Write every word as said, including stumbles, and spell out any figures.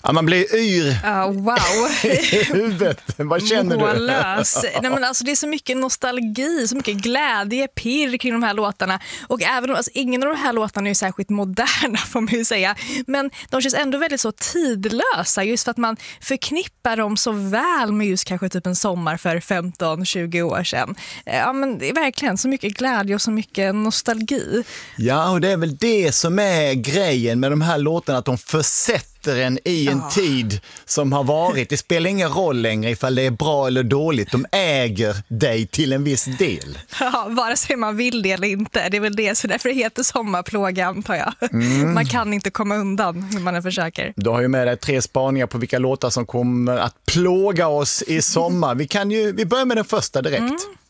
Ja, man blir yr uh, wow. i huvudet. Vad känner Mållös. du? Nej, men alltså, det är så mycket nostalgi, så mycket glädje, pirr kring de här låtarna. Och även om, alltså, ingen av de här låtarna är ju särskilt moderna, får man ju säga. Men de känns ändå väldigt så tidlösa, just för att man förknippar dem så väl med just kanske typ en sommar för femton tjugo år sedan. Ja, men det är verkligen så mycket glädje och så mycket nostalgi. Ja, och det är väl det som är grejen med de här låtarna, att de försätter en i en Ja. tid som har varit. Det spelar ingen roll längre ifall det är bra eller dåligt. De äger dig till en viss del. Ja, vare sig man vill det eller inte. Det är väl det, så därför det heter sommarplåga, antar jag. Mm. Man kan inte komma undan hur man än försöker. Du har ju med dig tre spaningar på vilka låtar som kommer att plåga oss i sommar. Vi kan ju, vi börjar med den första direkt. Mm.